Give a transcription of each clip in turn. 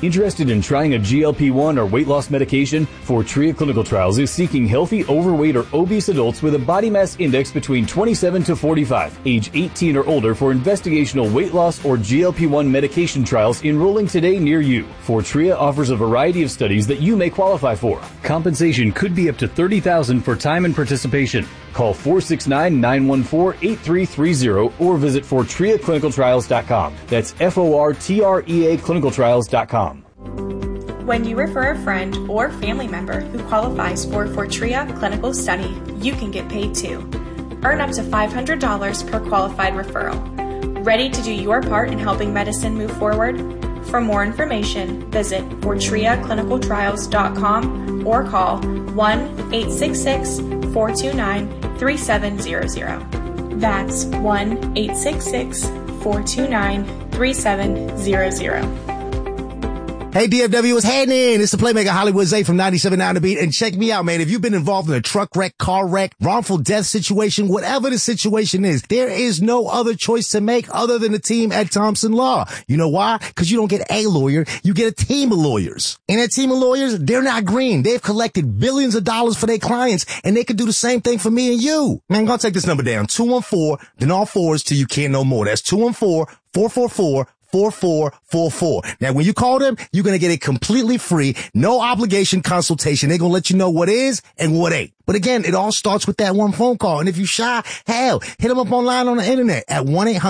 Interested in trying a GLP-1 or weight loss medication? Fortrea Clinical Trials is seeking healthy, overweight, or obese adults with a body mass index between 27 to 45, age 18 or older for investigational weight loss or GLP-1 medication trials enrolling today near you. Fortrea offers a variety of studies that you may qualify for. Compensation could be up to $30,000 for time and participation. Call 469-914-8330 or visit FortreaClinicalTrials.com. That's FORTREA clinicaltrials.com. When you refer a friend or family member who qualifies for Fortrea Clinical Study, you can get paid too. Earn up to $500 per qualified referral. Ready to do your part in helping medicine move forward? For more information, visit FortreaClinicalTrials.com or call 1-866-429-3700. That's 1-866-429-3700. Hey, DFW, what's happening? It's the Playmaker Hollywood Zay from 97.9 The Beat. And check me out, man. If you've been involved in a truck wreck, car wreck, wrongful death situation, whatever the situation is, there is no other choice to make other than the team at Thompson Law. You know why? Because you don't get a lawyer, you get a team of lawyers. And that team of lawyers, they're not green. They've collected billions of dollars for their clients, and they could do the same thing for me and you. Man, I'm going to take this number down. 214, then all fours till you can't no more. That's 214-444-4444. Now, when you call them, you're going to get a completely free, no obligation consultation. They're going to let you know what is and what ain't. But again, it all starts with that one phone call. And if you're shy, hell, hit them up online on the internet at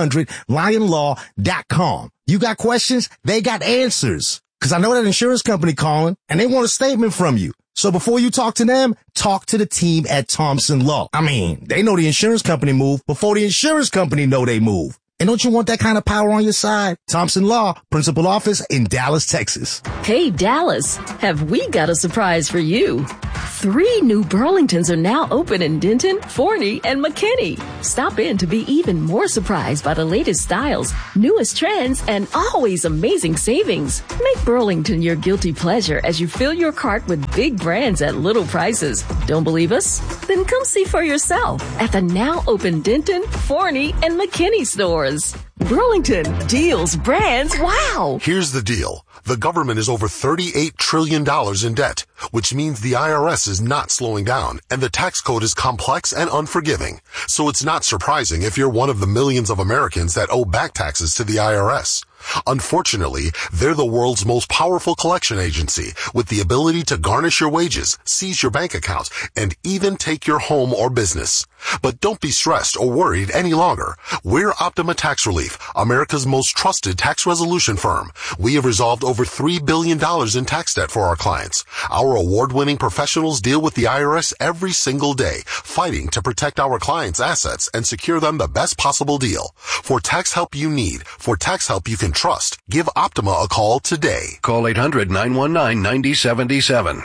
1-800-LionLaw.com. You got questions? They got answers. Because I know that insurance company calling and they want a statement from you. So before you talk to them, talk to the team at Thompson Law. I mean, they know the insurance company move before the insurance company know they move. And don't you want that kind of power on your side? Thompson Law, principal office in Dallas, Texas. Hey, Dallas, have we got a surprise for you? 3 new Burlingtons are now open in Denton, Forney, and McKinney. Stop in to be even more surprised by the latest styles, newest trends, and always amazing savings. Make Burlington your guilty pleasure as you fill your cart with big brands at little prices. Don't believe us? Then come see for yourself at the now open Denton, Forney, and McKinney stores. Burlington, deals, brands, wow! Here's the deal. The government is over $38 trillion in debt, which means the IRS is not slowing down, and the tax code is complex and unforgiving. So it's not surprising if you're one of the millions of Americans that owe back taxes to the IRS. Unfortunately, they're the world's most powerful collection agency with the ability to garnish your wages, seize your bank accounts, and even take your home or business. But don't be stressed or worried any longer. We're Optima Tax Relief, America's most trusted tax resolution firm. We have resolved over $3 billion in tax debt for our clients. Our award-winning professionals deal with the IRS every single day, fighting to protect our clients' assets and secure them the best possible deal. For tax help you need, for tax help you can trust, give Optima a call today. Call 800-919-9077.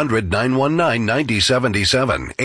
800-919-9077.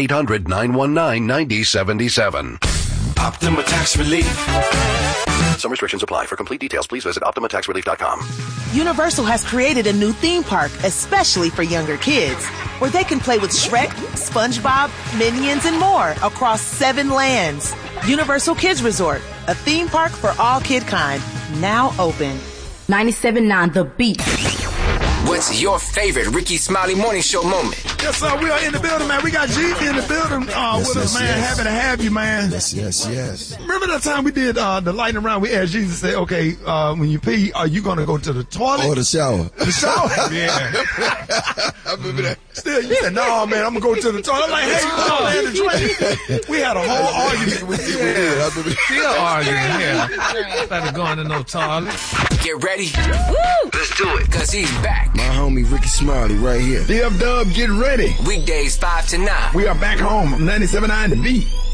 800-919-9077. Optima Tax Relief. Some restrictions apply. For complete details, please visit OptimaTaxRelief.com. Universal has created a new theme park especially for younger kids, where they can play with Shrek, SpongeBob, Minions, and more across 7 lands. Universal Kids Resort, a theme park for all kid kind, now open. 97.9 The Beat. What's your favorite Ricky Smiley Morning Show moment? Yes, sir. We are in the building, man. We got Jeezy in the building with us, man. Yes. Happy to have you, man. Yes. Remember that time we did the lightning round? We asked Jeezy, say, okay, when you pee, are you going to go to the toilet? Or the shower. The shower? Yeah. I remember that. Still, you said, no, man, I'm going to go to the toilet. I'm like, hey, come on, man, the drink. We had a whole argument with you. Yeah. Still arguing, yeah. Instead of going to no toilet. Get ready. Woo! Let's do it, because he's back. My homie Ricky Smiley right here. DF Dub, get ready. Weekdays 5 to 9. We are back home. 97.9 The Beat.